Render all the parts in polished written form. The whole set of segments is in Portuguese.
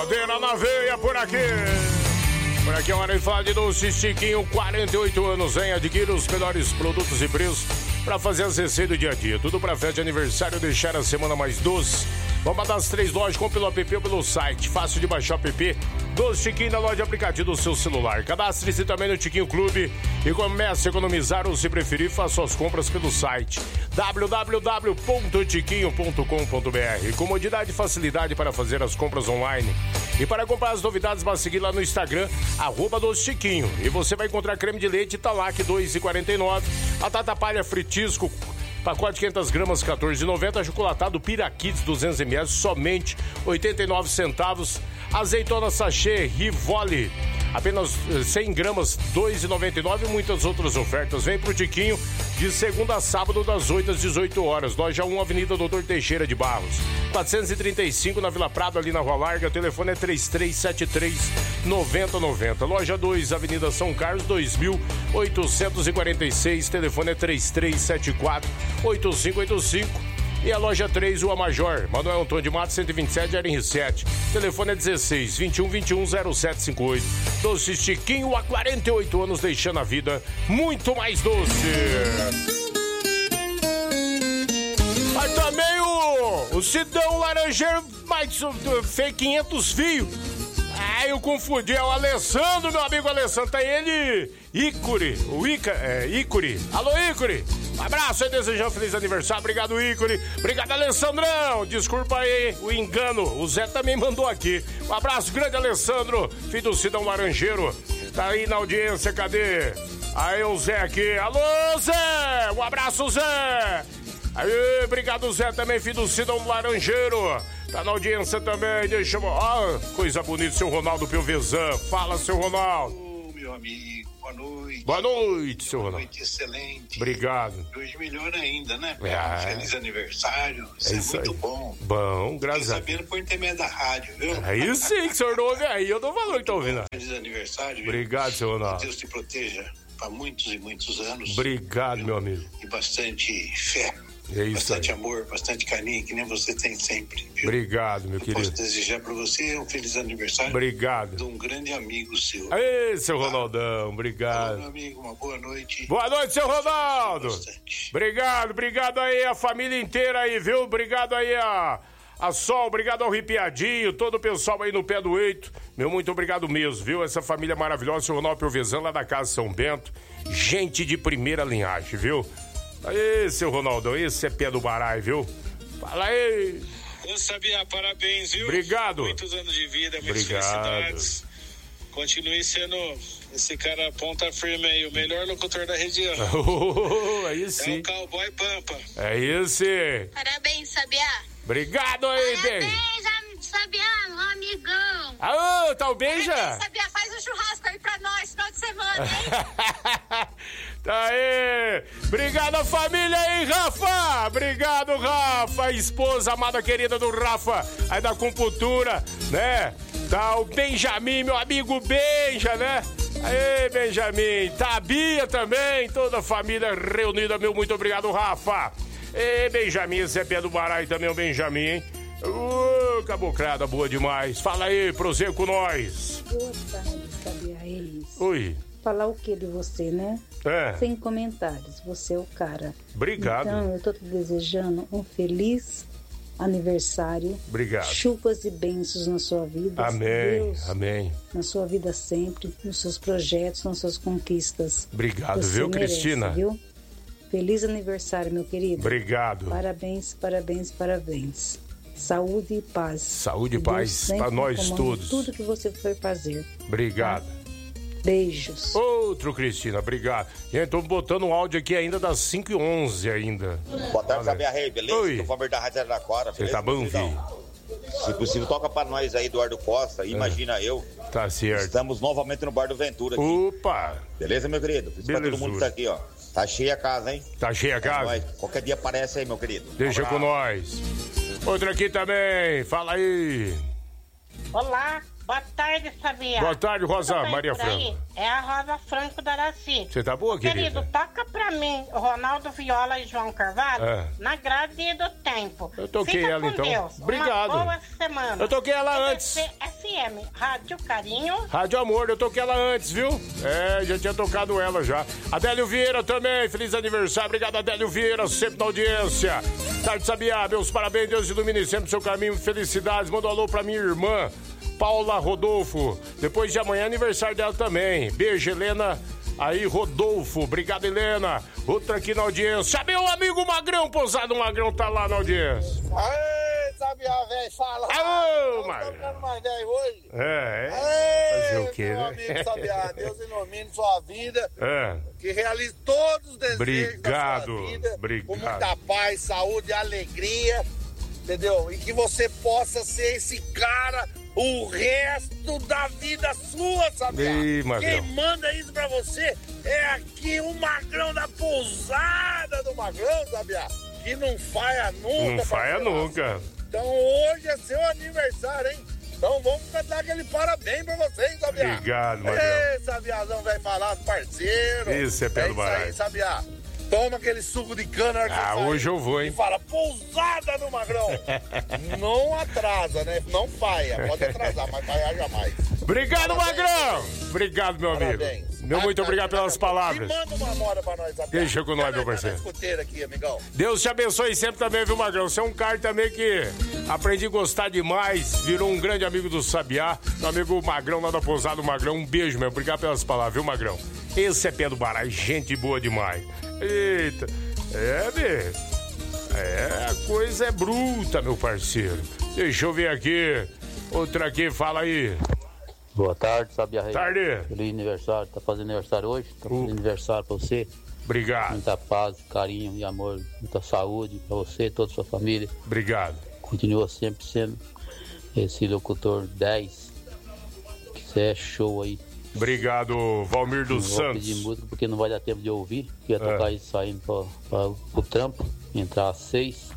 Brincadeira na veia por aqui. Por aqui é hora de falar de Doce Chiquinho, 48 anos, hein? Adquira os melhores produtos e preços para fazer as receitas do dia a dia. Tudo para festa de aniversário, deixar a semana mais doce. Vamos das 3 lojas, compre pelo app ou pelo site. Fácil de baixar o app Doce Chiquinho na loja de aplicativo do seu celular. Cadastre-se também no Chiquinho Clube e comece a economizar ou, se preferir, faça suas compras pelo site www.chiquinho.com.br. Comodidade e facilidade para fazer as compras online. E para comprar as novidades, vai seguir lá no Instagram, @docechiquinho. E você vai encontrar creme de leite Talac, R$2,49. Batata palha fritisco, pacote 500 gramas, R$14,90. Chocolatado Piraquids, 200 ml, somente 89 centavos. Azeitona sachê Rivoli, apenas 100 gramas, R$2,99. E muitas outras ofertas. Vem pro Tiquinho de segunda a sábado, das 8 às 18 horas. Loja 1, Avenida Doutor Teixeira de Barros, 435 na Vila Prado, ali na Rua Larga. O telefone é 3373-9090. Loja 2, Avenida São Carlos, 2846. Telefone é 3374-8585. E a loja 3, Rua Major, Manuel Antônio de Matos, 127, RR7. Telefone é 16-2121-0758. Doce Chiquinho, há 48 anos, deixando a vida muito mais doce. Mas também o Sidão Laranjeiro, mais fez 500 fios. Eu confundi, é o Alessandro, meu amigo Alessandro, tá ele, Ícori, Ícori. Alô, Ícori, um abraço aí, desejando feliz aniversário, obrigado, Ícori, obrigado, Alessandrão, desculpa aí o engano, o Zé também mandou aqui, um abraço grande, Alessandro, filho do Sidão Laranjeiro, tá aí na audiência, cadê? Aí o Zé aqui, alô, Zé, um abraço, Zé, aí, obrigado, Zé, também, filho do Sidão Laranjeiro. Tá na audiência também, deixa eu... coisa bonita, seu Ronaldo Piovesan. Fala, seu Ronaldo. Ô, meu amigo, boa noite. Boa noite, seu Ronaldo. Boa noite, excelente. Obrigado. Hoje melhor ainda, né? Feliz aniversário. Isso é muito aí. bom. Bom, graças a Deus. Sabendo por intermédio da rádio, viu? Aí sim, que o senhor não ouve aí, eu dou valor que tá ouvindo. Feliz aniversário. Obrigado, seu Ronaldo. Que Deus te proteja para muitos e muitos anos. Obrigado, meu amigo. E bastante fé. É isso bastante aí. Amor, bastante carinho, que nem você tem sempre. Viu? Obrigado, meu querido. Posso desejar para você um feliz aniversário. Obrigado. De um grande amigo seu. Ei, seu Ronaldão, obrigado. Olá, meu amigo, uma boa noite. Boa noite, seu Ronaldo. Obrigado aí a família inteira aí, viu? Obrigado aí a Sol, obrigado ao Ripiadinho, todo o pessoal aí no pé do Eito. Meu, muito obrigado mesmo, viu? Essa família maravilhosa, seu Ronaldo Piovesan, lá da Casa São Bento. Gente de primeira linhagem, viu? Aí, seu Ronaldão, esse é pé do baralho, viu? Fala aí. Ô, Sabiá, parabéns, viu? Obrigado. Muitos anos de vida, muitas felicidades. Continue sendo esse cara ponta firme aí, o melhor locutor da região. Aí sim. É o Cowboy Pampa. É esse. Parabéns, Sabiá. Obrigado aí, bem. Parabéns, Sabiá, um amigão. Aô, tá o beija? Parabéns, Sabiá, faz um churrasco aí pra nós, final de semana, hein? Tá aí. Obrigado, família aí, Rafa. Obrigado, Rafa. Esposa amada, querida do Rafa, aí da Compultura, né? Tá o Benjamin, meu amigo Benja, né? Aí, Benjamin. Tá a Bia também, toda a família reunida, meu. Muito obrigado, Rafa. E Benjamin, esse é pé do baralho também, o Benjamin, hein? Cabocrada boa demais. Fala aí, prosegue com nós. Boa tarde, Sabiá Reis. Oi. Falar o que de você, né? Sem comentários, você é o cara. Obrigado. Então, eu tô te desejando um feliz aniversário. Obrigado. Chuvas e bênçãos na sua vida. Amém, Deus, amém. Na sua vida sempre, nos seus projetos, nas suas conquistas. Obrigado, você viu, merece, Cristina? Viu? Feliz aniversário, meu querido. Obrigado. Parabéns, parabéns, parabéns. Saúde e paz. Saúde e paz para nós todos. Tudo que você for fazer. Obrigado. Tá? Beijos. Outro, Cristina, obrigado. Gente, tô botando um áudio aqui ainda das 5h11 ainda. Boa tarde, Sabiá Rei, beleza? Oi. Eu vou da Rádio Araraquara, Você tá bom, filho? Se possível, toca pra nós aí, Eduardo Costa, Imagina Eu. Tá certo. Estamos novamente no Bar do Ventura aqui. Opa! Beleza, meu querido? Pra todo mundo que tá aqui, ó. Tá cheia a casa, hein? Tá cheia a casa? Qualquer dia aparece aí, meu querido. Deixa com nós. Outro aqui também, fala aí. Olá, Boa tarde, Sabiá. Boa tarde, Rosa Maria Franco. É a Rosa Franco da Araci. Você tá boa, querida? Querido, toca pra mim Ronaldo Viola e João Carvalho na grade do tempo. Eu toquei Fica ela, com então. Deus. Obrigado. Uma boa semana. Eu toquei ela antes. FM, Rádio Carinho. Rádio Amor, eu toquei ela antes, viu? Já tinha tocado ela já. Adélio Vieira também, feliz aniversário. Obrigado, Adélio Vieira, sempre na audiência. Tarde, Sabiá, meus parabéns, Deus ilumine sempre o seu caminho. Felicidades, manda um alô pra minha irmã Paula Rodolfo. Depois de amanhã, aniversário dela também. Beijo, Helena. Aí, Rodolfo. Obrigado, Helena. Outra aqui na audiência. Meu amigo Magrão, Pousado Magrão, tá lá na audiência. Aê, Sabiá, velho, fala. Alô, Magrão. Tô mais velho hoje. Fazer o quê, meu amigo Sabiá, Deus ilumine sua vida. Que realize todos os desejos da sua vida. Com muita paz, saúde e alegria. Entendeu? E que você possa ser esse cara o resto da vida sua, Sabiá. Quem manda isso pra você é aqui o Magrão da Pousada do Magrão, Sabiá. Que não falha nunca. Não falha nunca. Então hoje é seu aniversário, hein? Então vamos cantar aquele parabéns pra vocês, Sabiá. Obrigado, Magrão. Ei, Sabiazão, vai falar do parceiro. Isso é pé do baralho. Isso aí, Sabiá. Toma aquele suco de cana. Hoje eu vou, hein? E fala, Pousada no Magrão. Não atrasa, né? Não falha. Pode atrasar, mas falhar jamais. Obrigado, Magrão. Obrigado, meu amigo. Muito obrigado pelas palavras. E manda uma moda pra nós, Sabiá. Deixa com nós, meu parceiro. Aqui, amigão. Deus te abençoe sempre também, viu, Magrão? Você é um cara também que aprendi a gostar demais. Virou um grande amigo do Sabiá. Meu amigo Magrão, lá da Pousada, Magrão. Um beijo, meu. Obrigado pelas palavras, viu, Magrão? Esse é pé do baralho. Gente boa demais. Eita, bicho. A coisa é bruta, meu parceiro. Deixa eu ver aqui. Outra aqui, fala aí. Boa tarde, Sabiá Rei. Tarde. Feliz aniversário. Tá fazendo aniversário hoje? Tá fazendo aniversário pra você. Obrigado. Muita paz, carinho e amor. Muita saúde pra você e toda a sua família. Obrigado. Continua sempre sendo esse locutor 10. Que você é show aí. Obrigado, Valmir dos Santos. Vou pedir música porque não vai dar tempo de ouvir. Ia tocar isso saindo para o trampo. Entrar às 6.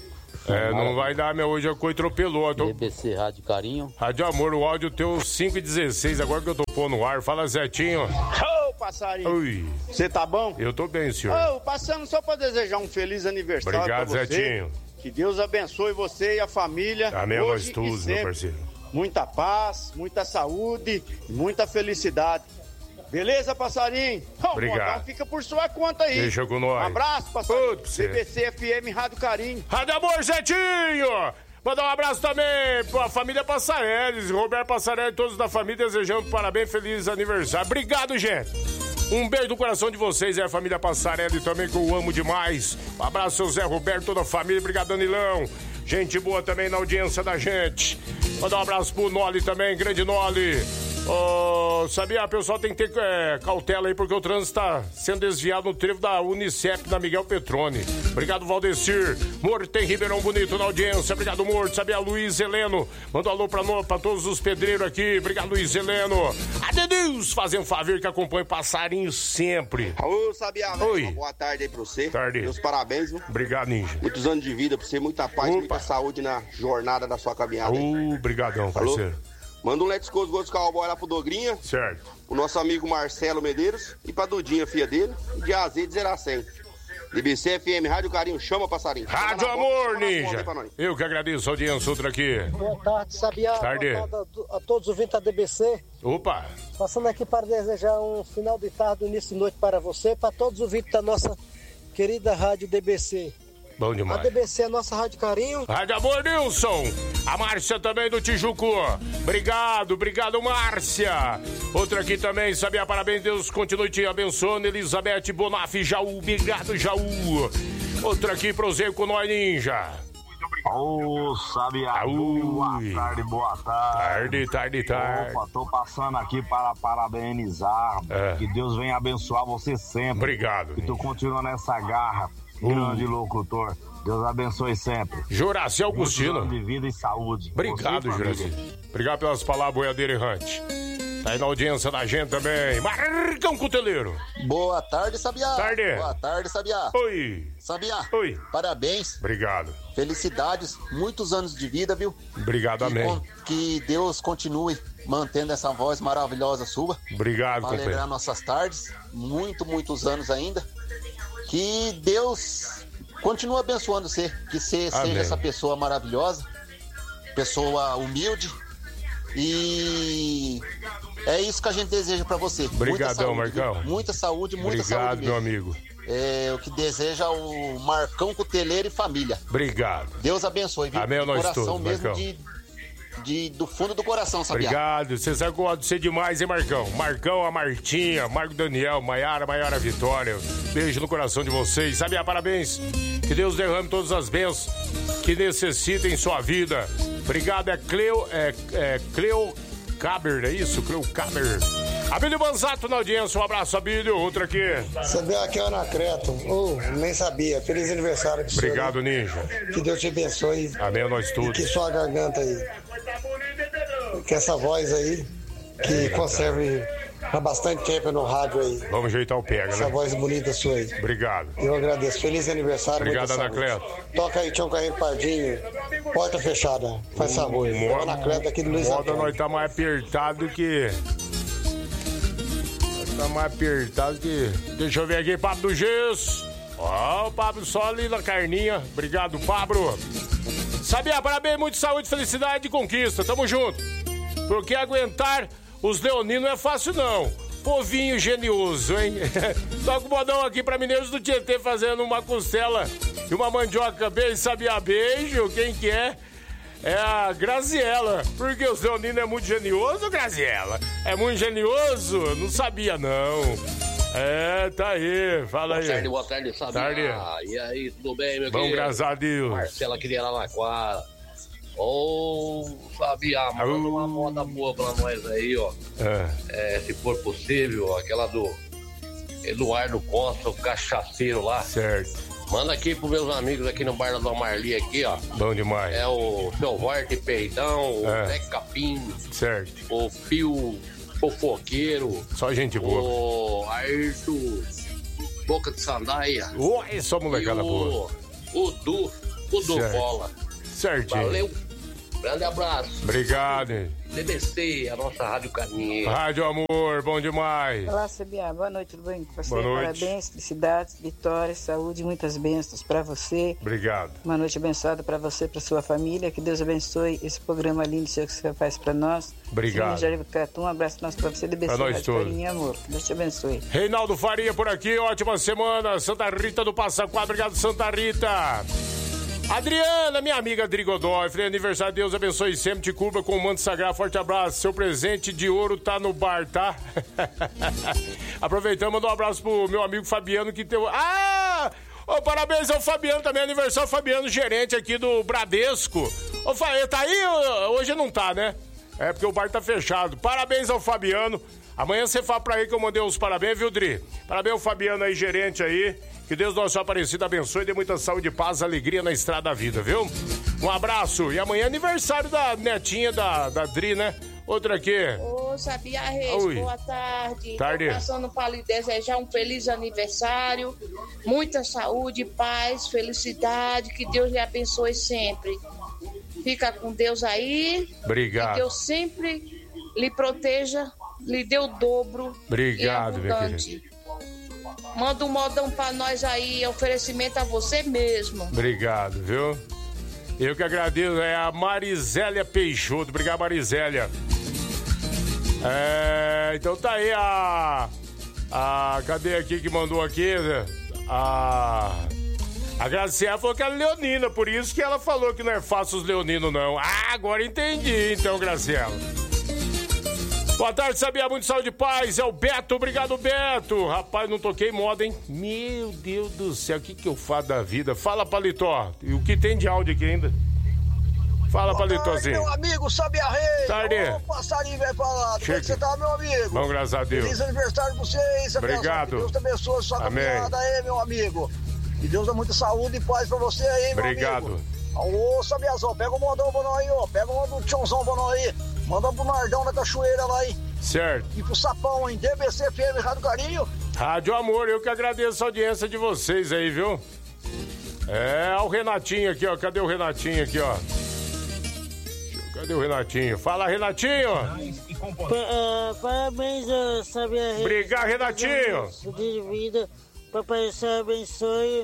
Não vai dar, meu. Hoje a coisa atropelou. BBC Rádio Carinho. Rádio Amor, o áudio teu 5:16. Agora que eu tô pondo no ar. Fala, Zetinho. Ô, passarinho. Oi. Você tá bom? Eu tô bem, senhor. Passando só pra desejar um feliz aniversário. Obrigado, pra você. Zetinho. Que Deus abençoe você e a família. Amém, nós todos, meu parceiro. Muita paz, muita saúde, muita felicidade. Beleza, passarinho? Obrigado. Então fica por sua conta aí. Deixa com nós. Um abraço, passarinho. BBC FM Rádio Carinho. Rádio Amor, Zetinho! Mandar um abraço também pra família Passarelli, Roberto Passarelli, todos da família, desejando parabéns, feliz aniversário. Obrigado, gente. Um beijo do coração de vocês, a família Passarelli também, que eu amo demais. Um abraço, seu Zé Roberto, toda a família. Obrigado, Danilão. Gente boa também na audiência da gente. Mandar um abraço pro Noli também, grande Noli. Sabia, o pessoal tem que ter cautela aí, porque o trânsito tá sendo desviado no trevo da Unicep, da Miguel Petrone. Obrigado, Valdecir. Morto tem Ribeirão Bonito na audiência. Obrigado, Morto. Sabia, Luiz Heleno. Manda um alô pra todos os pedreiros aqui. Obrigado, Luiz Heleno. Adeus, fazendo favor que acompanha o passarinho sempre. Ô, Sabia, oi. Uma boa tarde aí pra você. Tarde. Meus parabéns, viu? Obrigado, Ninja. Muitos anos de vida pra você, muita paz, muita saúde na jornada da sua caminhada. Obrigadão, parceiro. Manda um Let's Go Gols Cowboy lá pro Dogrinha. Certo. O nosso amigo Marcelo Medeiros. E pra Dudinha, filha dele. De AZ de 0 a 100. DBC FM, Rádio Carinho, chama, passarinho. Rádio Amor, Ninja. Eu que agradeço a audiência, outra aqui. Boa tarde, Sabiá. Tarde. Boa tarde a todos os ouvintes da DBC. Opa. Passando aqui para desejar um final de tarde, início de noite para você, para todos os ouvintes da nossa querida Rádio DBC. Bom demais. A DBC é a nossa Rádio Carinho. Rádio Amor, Nilson. A Márcia também do Tijuco. Obrigado, Márcia. Outra aqui também, Sabia, parabéns, Deus continue te abençoando. Elizabeth Bonaf, Jaú, obrigado, Jaú. Outra aqui, proseio com nós, Ninja. Ô, Sabia, boa tarde. Tarde. Opa, tô passando aqui para parabenizar. Que Deus venha abençoar você sempre. Obrigado. Que tu continua nessa garra. Grande locutor. Deus abençoe sempre. Juraci Augustino. De vida e saúde. Obrigado, Juraci. Obrigado pelas palavras, boiadeiro errante. Tá aí na audiência da gente também. Marcão Cuteleiro. Boa tarde, Sabiá. Tarde. Boa tarde, Sabiá. Oi. Sabiá. Oi. Parabéns. Obrigado. Felicidades, muitos anos de vida, viu? Obrigado, amém. Que Deus continue mantendo essa voz maravilhosa sua. Obrigado, companheiro. Para alegrar nossas tardes, muitos anos ainda. Que Deus continue abençoando você, que você seja essa pessoa maravilhosa, pessoa humilde. E é isso que a gente deseja para você. Obrigadão, Marcão. Muita saúde, muita saúde. Obrigado, meu amigo. É o que deseja o Marcão Cuteleiro e família. Obrigado. Deus abençoe, viu? Amém, nós coração todos, mesmo, Marcão. do fundo do coração, Sabiá. Obrigado, você sabe que eu gosto de você demais, hein, Marcão? Marcão, a Martinha, Marco Daniel, Maiara Vitória. Beijo no coração de vocês. Sabiá, parabéns. Que Deus derrame todas as bênçãos que necessitem em sua vida. Obrigado, Cleo Caber, é isso? Cleo Caber. Abílio Banzato na audiência, um abraço, Abílio. Outro aqui. Sabiá, aqui é o Anacleto. Nem sabia. Feliz aniversário de você. Obrigado, Ninja. Que Deus te abençoe. Amém, nós todos. Que sua garganta aí, que essa voz aí, que conserve há bastante tempo no rádio aí. Vamos ajeitar o pega, essa né? voz bonita sua aí. Obrigado. Eu agradeço. Feliz aniversário. Obrigado, Anacleto. Toca aí, Tião Carreiro Pardinho. Porta fechada. Faz favor. Anacleto aqui do Luiz Antônio. Nós tá mais apertado que... Tá mais apertado que... Deixa eu ver aqui, Pablo do Gesso. Ó, o Pablo só ali na carninha. Obrigado, Pablo. Sabiá, parabéns, muita saúde, felicidade e conquista. Tamo junto. Porque aguentar os leoninos não é fácil, não. Povinho genioso, hein? Toca o modão aqui pra Mineiros do Tietê fazendo uma costela e uma mandioca. Beijo, Sabiá, beijo. Quem que é? É a Graziela. Porque os leoninos é muito genioso, Graziela? É muito genioso? Não sabia, não. É, tá aí. Fala aí. Boa tarde, Sabiá. E aí, tudo bem, meu querido? Bom, graças a Deus. Marcela aqui de Araraquara. Sabiá, manda uma moda boa pra nós aí, ó. Se for possível, aquela do Eduardo Costa, o cachaceiro lá. Certo. Manda aqui pros meus amigos aqui no bar da Dona Marli aqui, ó. Bom demais. É o Seu Varte Peitão, o Zé Capim. Certo. O Pio Fofoqueiro. Só gente boa. O Ayrton Boca de Sandaia. Ué, só molecada boa. O Du Bola. Certinho. Valeu. Grande abraço. Obrigado. BBC, a nossa Rádio Caminha. Rádio Amor, bom demais. Olá, Sabiá. Boa noite, tudo bem com você? Boa noite. Parabéns, felicidades, vitórias, saúde, muitas bênçãos pra você. Obrigado. Uma noite abençoada pra você e pra sua família. Que Deus abençoe esse programa lindo seu que você faz pra nós. Obrigado. Um abraço nosso pra você, BBC, pra nós Rádio todos. Carinho e Amor. Que Deus te abençoe. Reinaldo Faria por aqui, ótima semana. Santa Rita do Passa Quatro, obrigado, Santa Rita. Adriana, minha amiga Adri Godoy, feliz aniversário, Deus abençoe sempre, te cubra com o manto sagrado, forte abraço, seu presente de ouro tá no bar, tá? Aproveitando, mandar um abraço pro meu amigo Fabiano que teve... parabéns ao Fabiano também, aniversário Fabiano, gerente aqui do Bradesco. Tá aí? Hoje não tá, né? É porque o bar tá fechado. Parabéns ao Fabiano. Amanhã você fala pra ele que eu mandei uns parabéns, viu, Dri? Parabéns ao Fabiano aí, gerente aí. Que Deus nosso Aparecido abençoe e dê muita saúde, paz, alegria na estrada da vida, viu? Um abraço. E amanhã é aniversário da netinha da Dri, né? Outra aqui. Ô, Sabiá Reis, boa tarde. Tô passando para lhe desejar um feliz aniversário, muita saúde, paz, felicidade, que Deus lhe abençoe sempre. Fica com Deus aí. Obrigado. Que Deus sempre lhe proteja, lhe dê o dobro. Obrigado, meu querido. Manda um modão pra nós aí, oferecimento a você mesmo. Obrigado, viu? Eu que agradeço, é a Marizélia Peixoto. Obrigado, Marizélia. Então tá aí cadê aqui que mandou aqui? A Graciela falou que é leonina, por isso que ela falou que não é fácil os leoninos, não. Agora entendi, então, Graciela. Boa tarde, Sabiá, muito saúde e paz. É o Beto, obrigado, Beto. Rapaz, não toquei moda, hein? Meu Deus do céu, o que eu faço da vida? Fala, Paletó. E o que tem de áudio aqui ainda? Fala, Paletózinho. Meu amigo Sabiá Reis. Tarde. Ô, passarinho velho falado. Como é que você tá, meu amigo? Bom, graças a Deus. Feliz aniversário pra vocês. Obrigado. Que Deus te abençoe sua caminhada aí, meu amigo. Que Deus dê muita saúde e paz pra você aí, meu Obrigado. amigo. Ô, Sabiazão, pega um modão pra nós aí, ó. Pega um do Tchãozão pra nós aí. Manda pro Nardão da Cachoeira lá, hein? Certo. E pro Sapão, hein? DBC FM, Rádio Carinho. Rádio Amor, eu que agradeço a audiência de vocês aí, viu? O Renatinho aqui, ó. Cadê o Renatinho aqui, ó? Cadê o Renatinho? Fala, Renatinho! Parabéns, Sabiá. Obrigado, Renatinho! De vida, Papai Céu abençoe.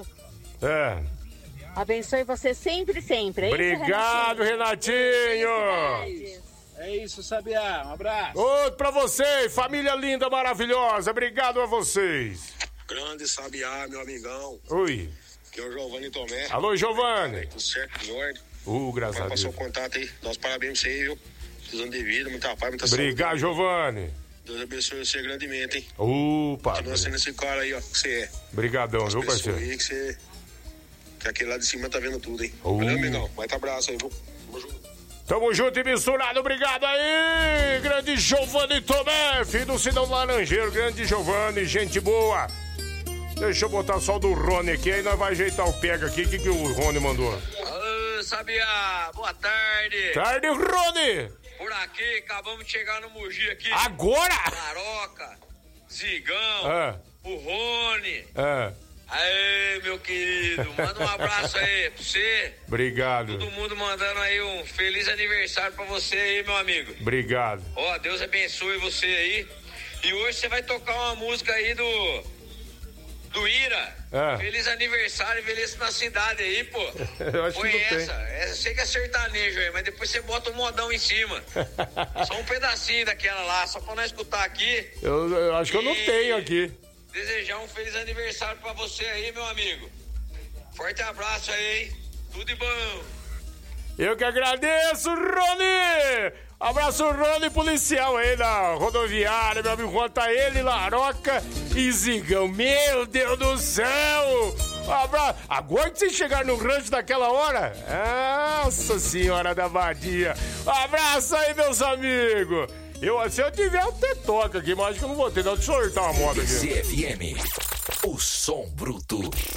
Abençoe você sempre, sempre. Obrigado, Renatinho! É isso, Sabiá. Um abraço. Outro pra vocês, família linda, maravilhosa. Obrigado a vocês. Grande Sabiá, meu amigão. Oi. Que é o Giovanni Tomé. Alô, Giovanni. Tudo certo, em ordem. Graças a Deus. Passou o contato aí. Dá os parabéns pra você, viu? Precisando de vida, muita paz, muita saúde. Obrigado, Giovanni. Deus abençoe você grandemente, hein? Pai. Continua sendo esse cara aí, ó, que você é. Obrigadão, viu, parceiro? Aí que aquele lá de cima tá vendo tudo, hein? Valeu, amigão. Vai ter abraço aí, viu? Tamo junto. Tamo junto e misturado, obrigado aí! Grande Giovanni Tomé, filho do Cidão Laranjeiro, grande Giovanni, gente boa. Deixa eu botar só o do Rony aqui, aí nós vamos ajeitar o pega aqui. O que o Rony mandou? Alô, Sabiá, boa tarde. Tarde, Rony. Por aqui, acabamos de chegar no Mogi aqui. Agora? Laroca, Zigão, o Rony. Aê, meu querido, manda um abraço aí pra você. Obrigado. Todo mundo mandando aí um feliz aniversário pra você aí, meu amigo. Obrigado. Ó, Deus abençoe você aí. E hoje você vai tocar uma música aí do Ira. Feliz aniversário, envelheço na cidade aí, pô. Eu acho Foi que não essa. Eu sei que é sertanejo aí, mas depois você bota um modão em cima. Só um pedacinho daquela lá, só pra nós escutar aqui. Eu acho que eu não tenho aqui. Desejar um feliz aniversário pra você aí, meu amigo. Forte abraço aí, hein? Tudo de bom. Eu que agradeço, Rony! Abraço, Rony, policial aí da rodoviária, meu amigo Juan, tá ele, Laroca e Zigão. Meu Deus do céu! Abraço. Agora que vocês chegaram no rancho daquela hora? Nossa Senhora da Badia! Abraço aí, meus amigos! Se eu tiver até toca aqui, mas acho que eu não vou ter, não. Deixa eu sortar uma moda aqui. CFM, o som bruto.